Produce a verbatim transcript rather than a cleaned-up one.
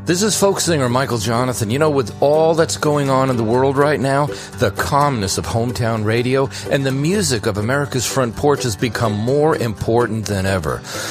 This is folk singer Michael Jonathan. You know, with all that's going on in the world right now, the calmness of hometown radio and the music of America's Front Porch has become more important than ever.